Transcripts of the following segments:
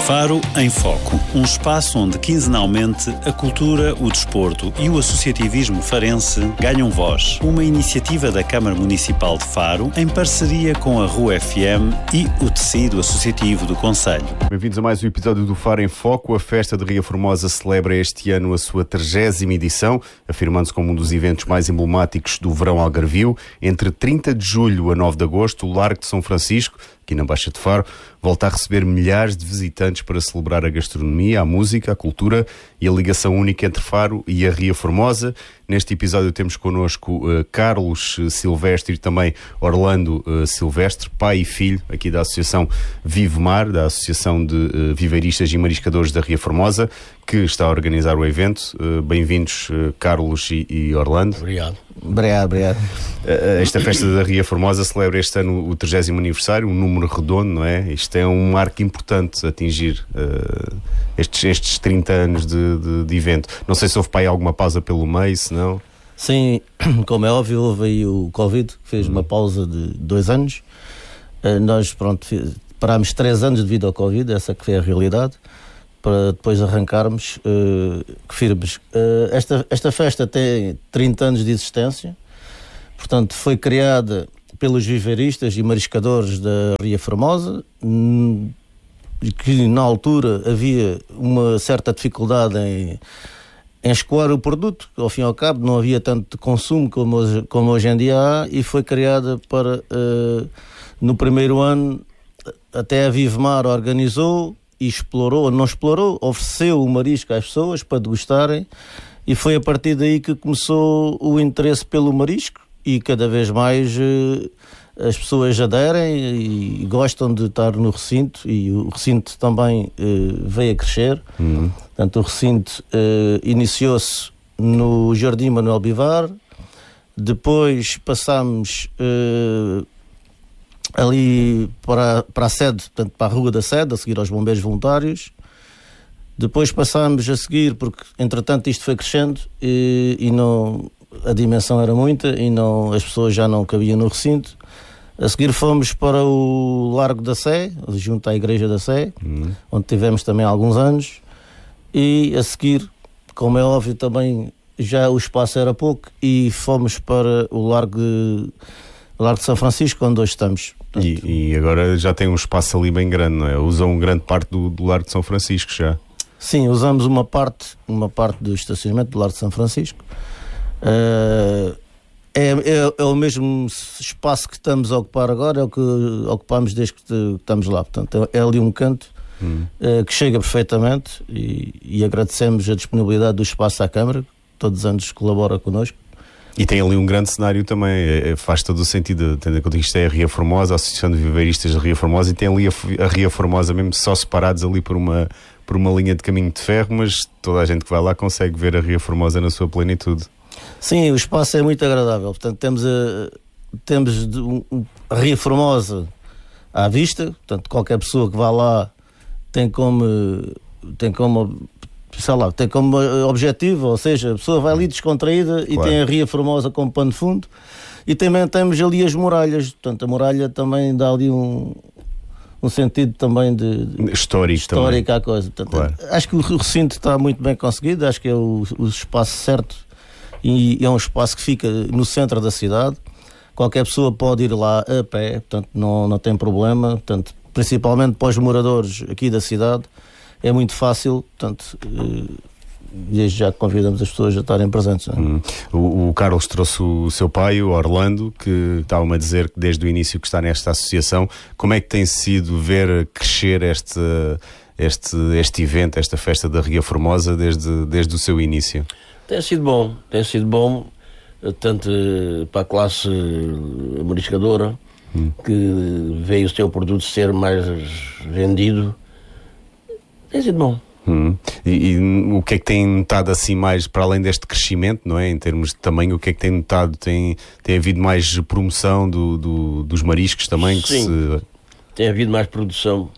Faro em Foco, um espaço onde quinzenalmente a cultura, o desporto e o associativismo farense ganham voz. Uma iniciativa da Câmara Municipal de Faro em parceria com a Rua FM e o tecido associativo do concelho. Bem-vindos a mais um episódio do Faro em Foco. A Festa de Ria Formosa celebra este ano a sua 30ª edição, afirmando-se como um dos eventos mais emblemáticos do verão algarvio. Entre 30 de julho a 9 de agosto, o Largo de São Francisco, aqui na Baixa de Faro, volta a receber milhares de visitantes para celebrar a gastronomia, a música, a cultura e a ligação única entre Faro e a Ria Formosa. Neste episódio temos connosco Carlos Silvestre e também Orlando Silvestre, pai e filho aqui da Associação Vive Mar, da Associação de Viveiristas e Mariscadores da Ria Formosa, que está a organizar o evento. Bem-vindos, Carlos e Orlando. Obrigado. Obrigado. Esta festa da Ria Formosa celebra este ano o 30º aniversário, um número redondo, não é? Isto é um marco importante atingir estes 30 anos de evento. Não sei se houve para aí alguma pausa pelo meio, se não... Sim, como é óbvio, houve aí o Covid, que fez uma pausa de 2 anos. Nós, parámos 3 anos devido ao Covid, essa que foi a realidade, para depois arrancarmos firmes. Esta festa tem 30 anos de existência, portanto foi criada pelos viveiristas e mariscadores da Ria Formosa, que na altura havia uma certa dificuldade em escoar o produto, ao fim e ao cabo não havia tanto consumo como hoje em dia há, e foi criada para, no primeiro ano, até a Vive Mar organizou e ofereceu o marisco às pessoas para degustarem, e foi a partir daí que começou o interesse pelo marisco, e cada vez mais as pessoas aderem e gostam de estar no recinto, e o recinto também veio a crescer. Portanto, o recinto iniciou-se no Jardim Manuel Bivar, depois passámos ali para a sede, portanto, para a Rua da Sede, a seguir aos Bombeiros Voluntários. Depois passámos a seguir, porque entretanto isto foi crescendo e não, a dimensão era muita e não, as pessoas já não cabiam no recinto. A seguir fomos para o Largo da Sé, junto à Igreja da Sé, onde tivemos também alguns anos. E a seguir, como é óbvio, também já o espaço era pouco e fomos para o Largo de São Francisco, onde hoje estamos. Portanto, e agora já tem um espaço ali bem grande, não é? Usam grande parte do Largo de São Francisco já. Sim, usamos uma parte do estacionamento do Largo de São Francisco. É o mesmo espaço que estamos a ocupar agora, é o que ocupamos desde que estamos lá. Portanto, é ali um canto que chega perfeitamente, e agradecemos a disponibilidade do espaço à Câmara, que todos os anos colabora connosco. E tem ali um grande cenário também, faz todo o sentido, tendo em conta que isto é a Ria Formosa, a Associação de Viveiristas da Ria Formosa, e tem ali a Ria Formosa mesmo só separados ali por uma linha de caminho de ferro, mas toda a gente que vai lá consegue ver a Ria Formosa na sua plenitude. Sim, o espaço é muito agradável. Portanto, temos a Ria Formosa à vista, portanto, qualquer pessoa que vá lá tem como objetivo, ou seja, a pessoa vai ali descontraída, claro, e tem a Ria Formosa como pano de fundo, e também temos ali as muralhas. Portanto, a muralha também dá ali um sentido também de histórico à coisa. Portanto, claro, acho que o recinto está muito bem conseguido, acho que é o espaço certo, e é um espaço que fica no centro da cidade. Qualquer pessoa pode ir lá a pé, portanto não tem problema. Portanto, principalmente para os moradores aqui da cidade é muito fácil, portanto, desde já convidamos as pessoas a estarem presentes. O Carlos trouxe o seu pai, o Orlando, que estava-me a dizer que desde o início que está nesta associação. Como é que tem sido ver crescer este evento, esta festa da Ria Formosa, desde o seu início? Tem sido bom, tanto para a classe mariscadora, que veio o seu produto ser mais vendido. Tem sido bom. E o que é que tem notado assim mais, para além deste crescimento, não é? Em termos de tamanho, o que é que tem notado? Tem havido mais promoção dos mariscos também? Sim, tem havido mais produção.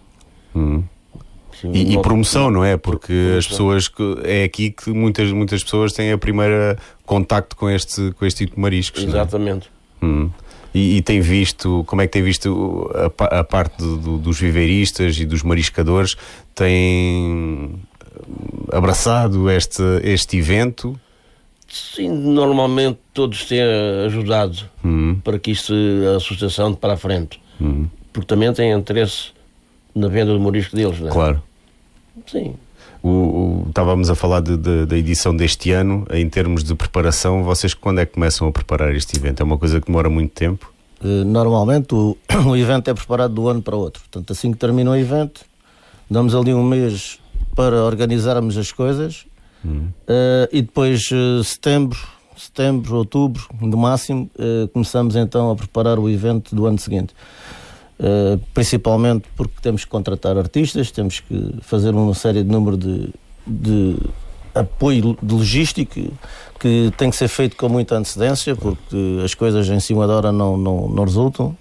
E promoção, não é? Porque as pessoas, é aqui que muitas pessoas têm a primeira contacto com este tipo de mariscos. Exatamente. E tem visto, como é que tem visto a parte dos viveiristas e dos mariscadores? Tem abraçado este evento? Sim, normalmente todos têm ajudado para que isto, a associação, para a frente. Porque também têm interesse na venda do marisco deles, não é? Claro. Sim. Estávamos a falar da edição deste ano. Em termos de preparação, vocês quando é que começam a preparar este evento? É uma coisa que demora muito tempo? Normalmente o evento é preparado de um ano para o outro. Portanto, assim que termina o evento, damos ali um mês para organizarmos as coisas. E depois setembro, outubro, no máximo, começamos então a preparar o evento do ano seguinte. Principalmente porque temos que contratar artistas, temos que fazer uma série de número de apoio de logística que tem que ser feito com muita antecedência, porque as coisas em cima da hora não resultam.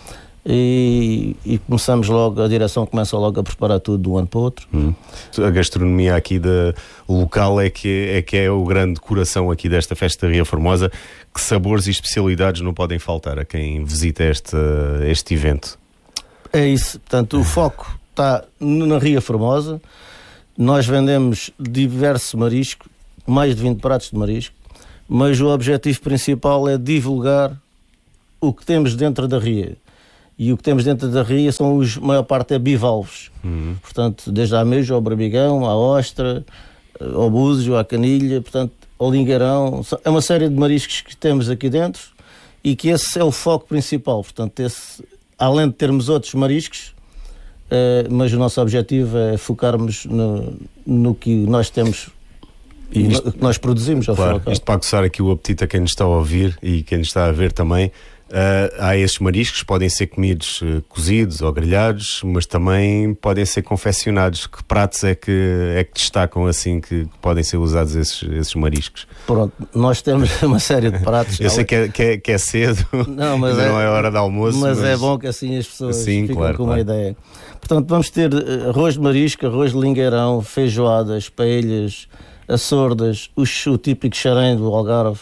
E começamos logo, a direção começa logo a preparar tudo de um ano para o outro. A gastronomia aqui local é que é o grande coração aqui desta festa da Ria Formosa. Que sabores e especialidades não podem faltar a quem visita este evento? É isso, portanto o foco está na Ria Formosa. Nós vendemos diversos marisco, mais de 20 pratos de marisco, mas o objetivo principal é divulgar o que temos dentro da Ria. E o que temos dentro da Ria são a maior parte é bivalves. Portanto, desde a ameijo ao barbigão, à ostra, ao búzio, à canilha, portanto, ao lingueirão. É uma série de mariscos que temos aqui dentro e que esse é o foco principal. Portanto, além de termos outros mariscos, mas o nosso objetivo é focarmos no que nós temos e que nós produzimos. Claro, isto para aguçar aqui o apetite a quem nos está a ouvir e quem nos está a ver também. Há esses mariscos que podem ser comidos cozidos ou grelhados, mas também podem ser confeccionados. Que pratos é que destacam assim que podem ser usados esses mariscos? Pronto, nós temos uma série de pratos. Eu sei que é cedo, mas não é hora de almoço. Mas é bom que assim as pessoas ficam com uma ideia. Portanto, vamos ter arroz de marisco, arroz de lingueirão, feijoadas, paelhas, açordas, o típico xarém do Algarve.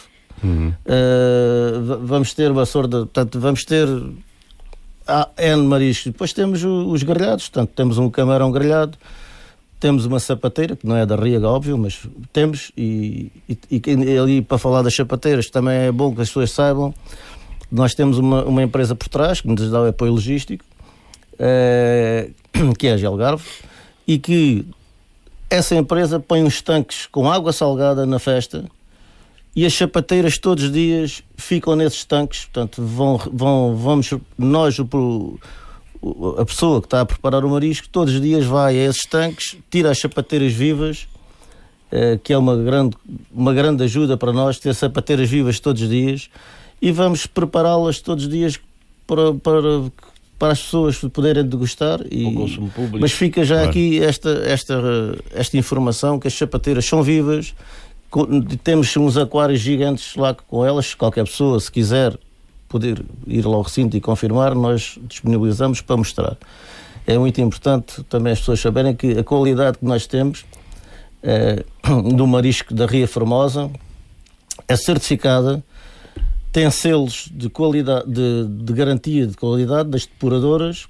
Vamos ter uma sorda, portanto, vamos ter N mariscos. Depois temos os grelhados, portanto, temos um camarão grelhado, temos uma sapateira, que não é da Ria, óbvio, mas temos, e ali para falar das sapateiras também é bom que as pessoas saibam. Nós temos uma empresa por trás que nos dá o apoio logístico, que é a Gelgarve, e que essa empresa põe uns tanques com água salgada na festa. E as sapateiras todos os dias ficam nesses tanques, portanto, vamos nós, a pessoa que está a preparar o marisco, todos os dias vai a esses tanques, tira as sapateiras vivas, que é uma grande ajuda para nós, ter sapateiras vivas todos os dias, e vamos prepará-las todos os dias para as pessoas poderem degustar. O consumo público. Mas fica já aqui esta informação que as sapateiras são vivas. Temos uns aquários gigantes lá com elas. Qualquer pessoa, se quiser poder ir lá ao recinto e confirmar, nós disponibilizamos para mostrar. É muito importante também as pessoas saberem que a qualidade que nós temos do marisco da Ria Formosa é certificada, tem selos de qualidade, de garantia de qualidade das depuradoras,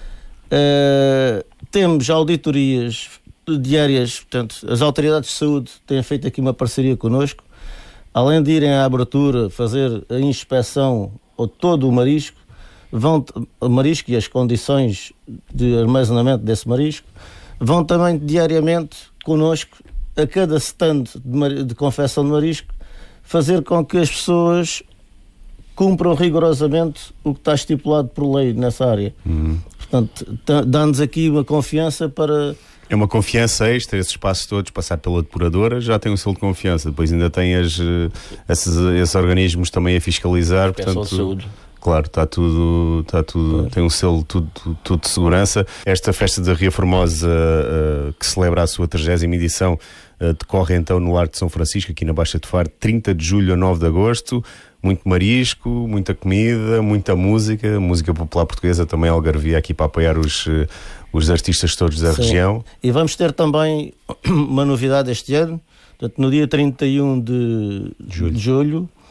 temos auditorias diárias, portanto, as autoridades de saúde têm feito aqui uma parceria connosco, além de irem à abertura fazer a inspeção de todo o marisco, o marisco e as condições de armazenamento desse marisco, vão também diariamente connosco a cada stand de confecção de marisco fazer com que as pessoas cumpram rigorosamente o que está estipulado por lei nessa área. Portanto, dá-nos aqui uma confiança para... É uma confiança extra, esses passos todos, passar pela depuradora, já tem um selo de confiança. Depois ainda tem esses organismos também a fiscalizar. Portanto, de saúde. Claro, está tudo, tem um selo tudo de segurança. Esta festa da Ria Formosa, que celebra a sua 30ª edição, decorre então no Largo de São Francisco, aqui na Baixa de Faro, 30 de julho a 9 de agosto. Muito marisco, muita comida, muita música popular portuguesa, também algarvia aqui para apoiar os artistas todos da região. E vamos ter também uma novidade este ano, portanto, no dia 31 de julho,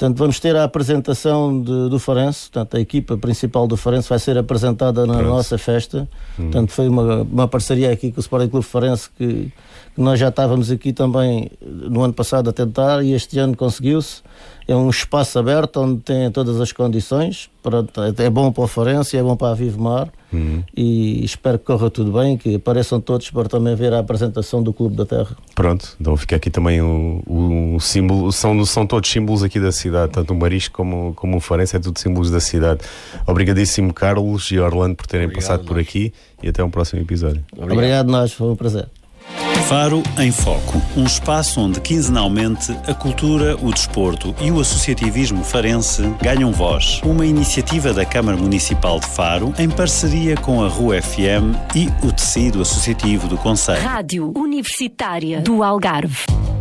Portanto, vamos ter a apresentação do Farense. Portanto, a equipa principal do Farense vai ser apresentada na nossa festa. Portanto, foi uma parceria aqui com o Sporting Clube Farense que nós já estávamos aqui também no ano passado a tentar, e este ano conseguiu-se. É um espaço aberto onde tem todas as condições. É bom para o Farense, é bom para a Vivemar, e espero que corra tudo bem, que apareçam todos para também ver a apresentação do Clube da Terra. Pronto, então fica aqui também o símbolo, são todos símbolos aqui da cidade, tanto o Marisco como o Farense, é tudo símbolos da cidade. Obrigadíssimo, Carlos e Orlando, por terem passado por aqui, e até um próximo episódio. Obrigado nós, foi um prazer. Faro em Foco, um espaço onde quinzenalmente a cultura, o desporto e o associativismo farense ganham voz. Uma iniciativa da Câmara Municipal de Faro em parceria com a Rua FM e o tecido associativo do concelho. Rádio Universitária do Algarve.